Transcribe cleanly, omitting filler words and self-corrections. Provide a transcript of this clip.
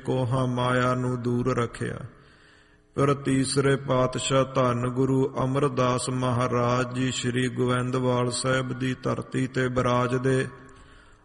ਕੋਹਾਂ ਮਾਇਆ ਨੂੰ ਦੂਰ ਰੱਖਿਆ। ਪਰ ਤੀਸਰੇ ਪਾਤਸ਼ਾਹ ਧੰਨ ਗੁਰੂ ਅਮਰਦਾਸ ਮਹਾਰਾਜ ਜੀ ਸ੍ਰੀ ਗੋਬਿੰਦਵਾਲ ਸਾਹਿਬ ਦੀ ਧਰਤੀ ਤੇ ਬਿਰਾਜਦੇ